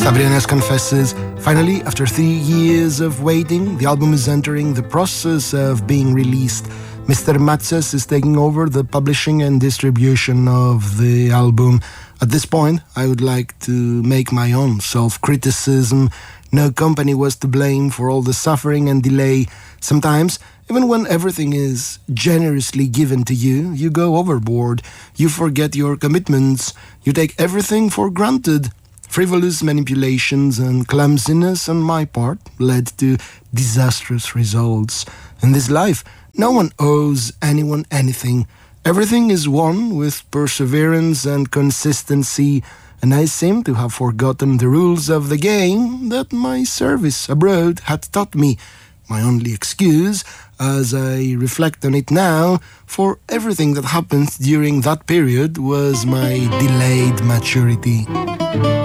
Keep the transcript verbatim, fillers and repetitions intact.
Stavrianes confesses, finally, after three years of waiting, the album is entering the process of being released. Mister Matzes is taking over the publishing and distribution of the album. At this point, I would like to make my own self-criticism. No company was to blame for all the suffering and delay. Sometimes, even when everything is generously given to you, you go overboard. You forget your commitments. You take everything for granted. Frivolous manipulations and clumsiness on my part led to disastrous results. In this life, no one owes anyone anything. Everything is won with perseverance and consistency, and I seem to have forgotten the rules of the game that my service abroad had taught me. My only excuse, as I reflect on it now, for everything that happened during that period was my delayed maturity.